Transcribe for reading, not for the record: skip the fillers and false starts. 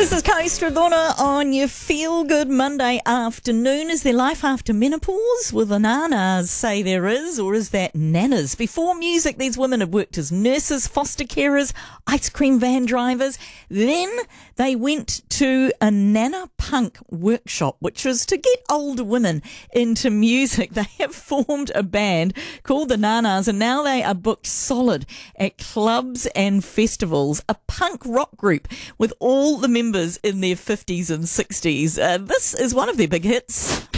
This is Coast Radona on your Feel Good Monday afternoon. Is there life after menopause? Well, the nanas say there is, or is that nanas? Before music, these women have worked as nurses, foster carers, ice cream van drivers. Then they went to a Nana Punk workshop, which was to get older women into music. They have formed a band called the Nanas, and now they are booked solid at clubs and festivals. A punk rock group with all the members in their 50s and 60s. This is one of their big hits.